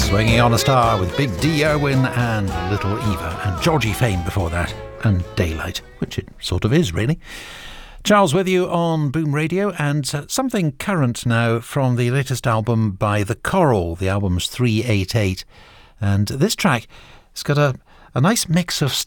Swinging on a Star with Big D. Irwin and Little Eva, and Georgie Fame before that, and Daylight, which it sort of is, really. Charles with you on Boom Radio, and something current now from the latest album by The Coral. The album's 388, and this track has got a nice mix of